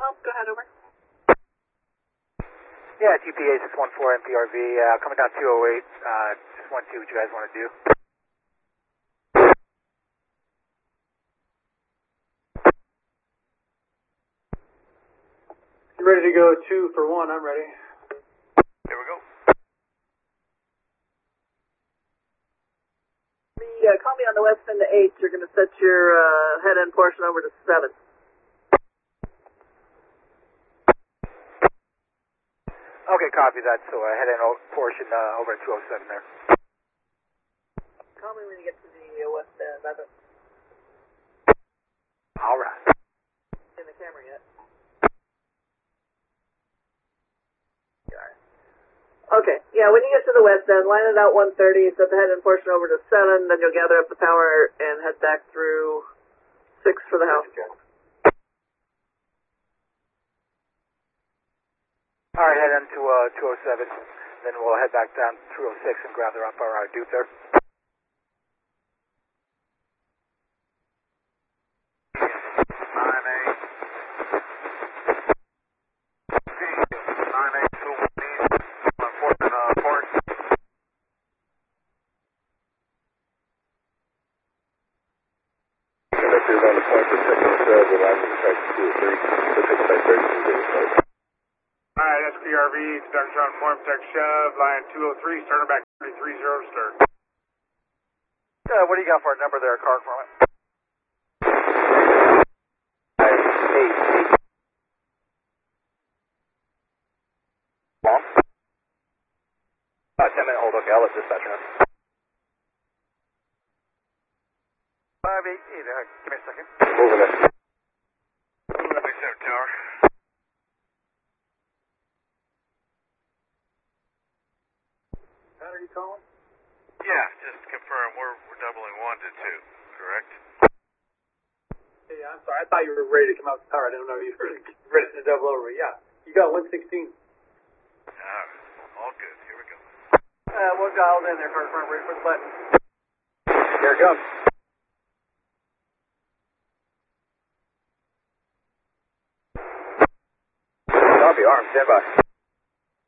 Go ahead, over. Yeah, GPA 614 MPRV, coming down 208. Just want to see what you guys want to do. You ready to go 2 for 1? I'm ready. Here we go. Call me on the west end to 8. You're going to set your head end portion over to 7. Okay, copy that. So head end portion over at 207 there. Call me when you get to the west end. I don't All right. see the camera yet. Okay, yeah, when you get to the west end, line it out 130, set the head end portion over to 7, then you'll gather up the power and head back through 6 for the house. All right, head into 207. Then we'll head back down 206 and gather up our dupe there. Alright, SPRV, conductor on form, tech shove, line 203, starter back 330 start. What do you got for a number there, car from it? 10-minute hold, okay, I'll let dispatcher know. 588, give me a second. Moving it. 37 tower. Pat, are you calling? Yeah, just confirm, we're doubling 1 to 2, correct? Hey, I'm sorry, I thought you were ready to come out the tower. I didn't know you were ready to double over. Yeah, you got 116. All good, here we go. We're dialed in there, car front, ready for the button. Here it comes. Copy, arm, stand by.